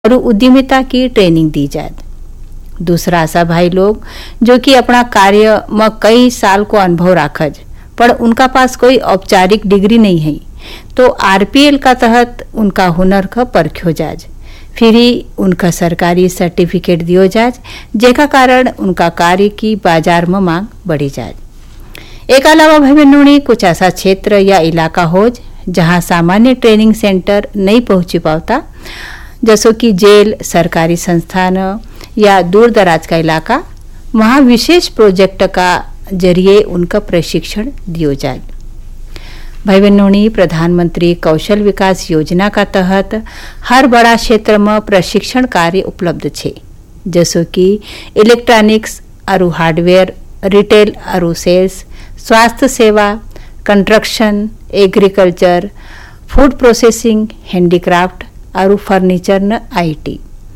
और उद्यमिता की ट्रेनिंग दी जाए। दूसरा आशा भाई लोग जो कि अपना कार्य में कई साल को अनुभव राखज पर उनका पास कोई औपचारिक डिग्री नहीं है, तो आरपीएल का तहत उनका हुनर का परख्यो जाज, फिर ही उनका सरकारी सर्टिफिकेट दियो जाज, जेका कारण उनका कार्य की बाजार में मांग बढ़ी जाए। एक अलावा भाई बहनों कुछ ऐसा क्षेत्र या इलाका हो जहां सामान्य ट्रेनिंग सेंटर नहीं पहुंची पाता, जैसो कि जेल, सरकारी संस्थान या दूर दराज का इलाका, वहां विशेष प्रोजेक्ट का जरिए उनका प्रशिक्षण दियो जाए। भाई बहनों प्रधानमंत्री कौशल विकास योजना का तहत हर बड़ा क्षेत्र में प्रशिक्षण कार्य उपलब्ध छे, जैसो कि इलेक्ट्रॉनिक्स और हार्डवेयर, रिटेल और सेल्स, स्वास्थ्य सेवा, construction, agriculture, food processing, handicraft और फर्नीचर न आईटी।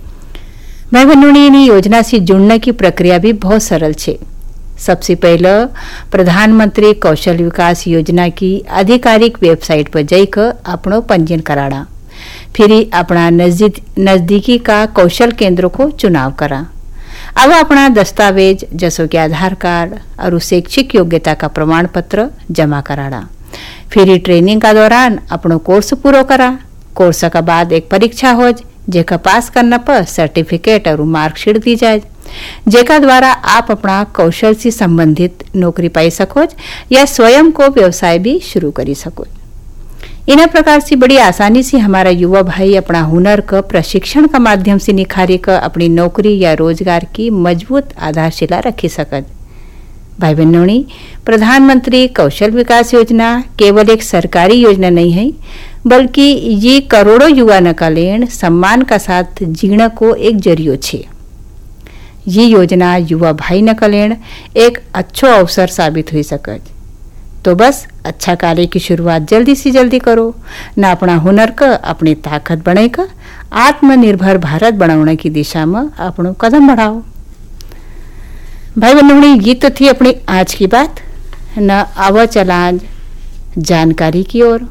भाई बहनों योजना से जुड़ने की प्रक्रिया भी बहुत सरल छे। सबसे पहले प्रधानमंत्री कौशल विकास योजना की आधिकारिक वेबसाइट पर जाकर अपनो पंजीयन कराना, फिर अपना नजदीकी का कौशल केंद्र को चुनाव करा। अब अपना दस्तावेज जैसो कि आधार कार्ड और शैक्षिक योग्यता का प्रमाण पत्र जमा कराना, फिर ट्रेनिंग का दौरान अपनो कोर्स पूरा करा। कोर्स का बाद एक परीक्षा हो जेका पास करने पर सर्टिफिकेट और मार्कशीट दी जाए, जेका द्वारा आप अपना कौशल से संबंधित नौकरी पाई सको या स्वयं को व्यवसाय भी शुरू करी सको। इन प्रकार से बड़ी आसानी से हमारा युवा भाई अपना हुनर का प्रशिक्षण का माध्यम से निखारी कर अपनी नौकरी या रोजगार की मजबूत आधारशिला रखी सकत। भाई बहनों प्रधानमंत्री कौशल विकास योजना केवल एक सरकारी योजना नहीं है, बल्कि ये करोड़ों युवा नकालेण सम्मान का साथ जीने को एक जरियो छे। ये योजना युवा भाई नकालेण एक अच्छो अवसर साबित हो सकत। तो बस अच्छा कार्य की शुरुआत जल्दी से जल्दी करो, ना अपना हुनर का अपनी ताकत बने का आत्मनिर्भर भारत बनाने की दिशा में अपनो कदम बढ़ाओ। भाई बहनों ये तो थी अपनी आज की बात, न आवा चला जानकारी की ओर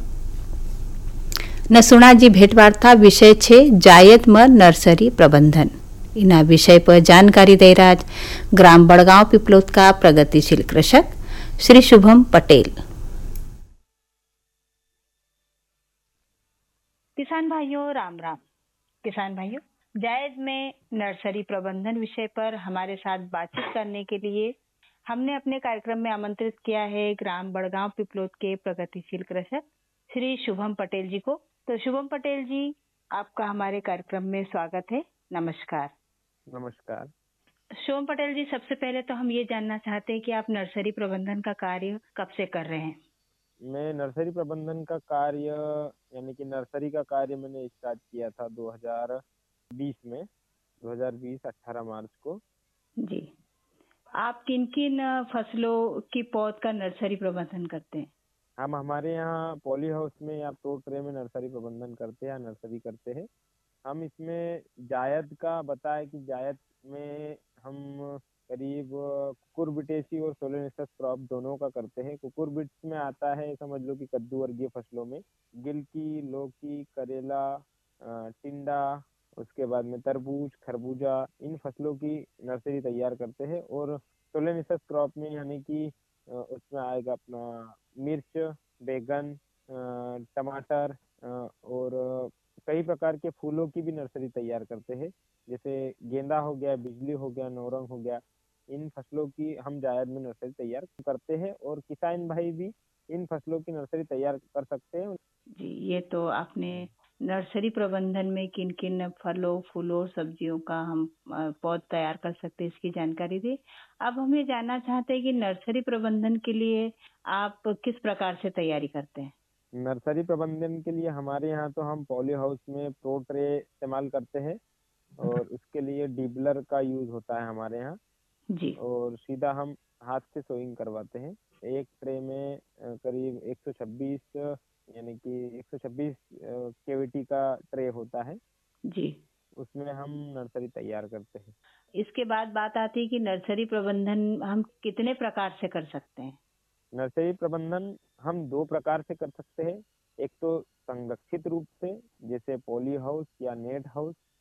न सुना जी भेंटवार्ता विषय छे जायद में नर्सरी प्रबंधन। इना विषय पर जानकारी दे रहा ग्राम बड़गांव पिपलोद का प्रगतिशील कृषक श्री शुभम पटेल। किसान भाइयों राम राम। किसान भाइयों, जायद में नर्सरी प्रबंधन विषय पर हमारे साथ बातचीत करने के लिए हमने अपने कार्यक्रम में आमंत्रित किया है ग्राम बड़गांव पिपलोद के प्रगतिशील कृषक श्री शुभम पटेल जी को। तो शुभम पटेल जी, आपका हमारे कार्यक्रम में स्वागत है। नमस्कार। नमस्कार। शुभम पटेल जी, सबसे पहले तो हम ये जानना चाहते हैं कि आप नर्सरी प्रबंधन का कार्य कब से कर रहे हैं? मैं नर्सरी प्रबंधन का कार्य यानी कि नर्सरी का कार्य मैंने स्टार्ट किया था 2020 में, 2020 18 मार्च को। जी, आप किन किन फसलों की पौध का नर्सरी प्रबंधन करते हैं? हम हमारे यहाँ पॉली हाउस में या तो ट्रे में नर्सरी प्रबंधन करते हैं या नर्सरी करते हैं। हम इसमें जायद का बताए कि जायद में हम करीब कुकुरबिटेसी और सोलेनेसिस क्रॉप दोनों का करते हैं। कुकुरबिट्स में आता है समझ लो कि कद्दू वर्गीय फसलों में गिलकी, लौकी, करेला, टिंडा, उसके बाद में तरबूज, खरबूजा, इन फसलों की नर्सरी तैयार करते हैं। और सोलेनेसिस क्रॉप में यानी कि उसमें आएगा अपना मिर्च, बैगन, टमाटर और कई प्रकार के फूलों की भी नर्सरी तैयार करते हैं, जैसे गेंदा हो गया, बिजली हो गया, नौरंग हो गया। इन फसलों की हम जायद में नर्सरी तैयार करते हैं और किसान भाई भी इन फसलों की नर्सरी तैयार कर सकते हैं। जी, ये तो आपने नर्सरी प्रबंधन में किन किन फलों, फूलों, सब्जियों का हम पौध तैयार कर सकते हैं इसकी जानकारी दी। अब हम ये जानना चाहते हैं कि नर्सरी प्रबंधन के लिए आप किस प्रकार से तैयारी करते हैं? नर्सरी प्रबंधन के लिए हमारे यहाँ तो हम पॉली हाउस में प्रो ट्रे इस्तेमाल करते हैं और उसके लिए डिबलर का यूज होता है हमारे यहाँ जी। और सीधा हम हाथ से सोइंग करवाते हैं। एक ट्रे में करीब 126 यानी कि 126 केवीटी का ट्रे होता है जी, उसमें हम नर्सरी तैयार करते हैं। इसके बाद बात आती है कि नर्सरी प्रबंधन हम कितने प्रकार से कर सकते हैं? नर्सरी प्रबंधन हम 2 प्रकार से कर सकते हैं। एक तो संरक्षित रूप से जैसे पॉली हाउस या नेट हाउस,